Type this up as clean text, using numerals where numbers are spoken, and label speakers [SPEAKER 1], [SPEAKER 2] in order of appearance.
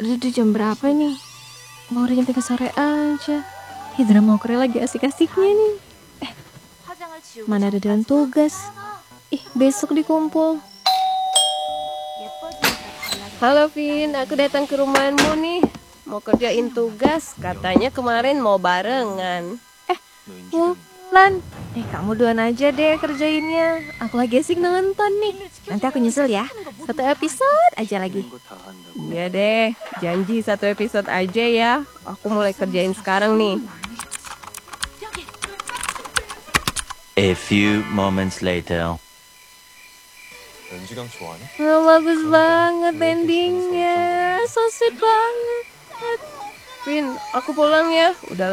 [SPEAKER 1] Udah jam berapa nih? Mau udah jam 3 sore aja. Ih, drama Korea lagi asik-asiknya nih. Mana ada dengan tugas. Ih, besok dikumpul. Halo Vin, aku datang ke rumahmu nih. Mau kerjain tugas, katanya kemarin mau barengan. Wulan, kamu duluan aja deh kerjainnya. Aku lagi asik nonton nih. Nanti aku nyusul ya. 1 episode aja lagi. Iya deh, janji 1 episode aja ya. Aku mulai kerjain sekarang nih.
[SPEAKER 2] A few moments later.
[SPEAKER 1] Bagus banget endingnya. So sweet banget. Vin, aku pulang ya. Udah